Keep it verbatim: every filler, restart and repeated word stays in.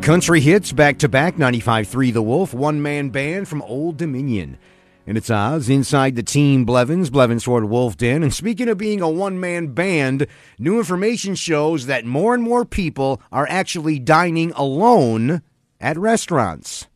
Country hits back-to-back, ninety-five point three The Wolf, one-man band from Old Dominion. And it's Oz inside the Team Blevins, Blevins Ford Wolf Den. And speaking of being a one-man band, new information shows that more and more people are actually dining alone at restaurants.